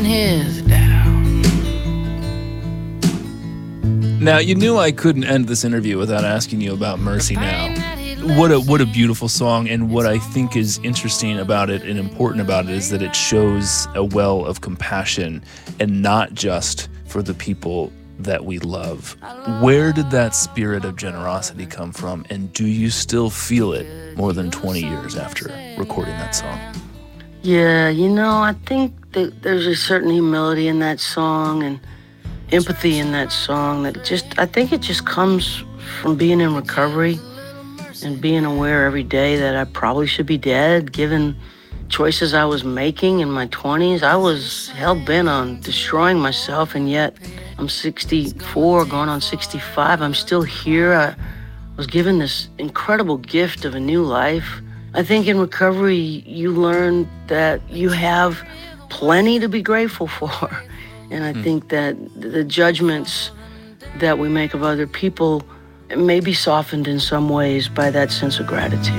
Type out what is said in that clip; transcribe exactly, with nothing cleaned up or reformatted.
his down. Now, you knew I couldn't end this interview without asking you about Mercy Now. What a what a beautiful song, and what I think is interesting about it and important about it is that it shows a well of compassion, and not just for the people that we love. Where did that spirit of generosity come from, and do you still feel it more than twenty years after recording that song? Yeah, you know, I think that there's a certain humility in that song and empathy in that song that just, I think it just comes from being in recovery and being aware every day that I probably should be dead, given choices I was making in my twenties. I was hell-bent on destroying myself, and yet I'm sixty-four, going on sixty-five. I'm still here. I was given this incredible gift of a new life. I think in recovery, you learn that you have plenty to be grateful for. And I mm. think that the judgments that we make of other people may be softened in some ways by that sense of gratitude.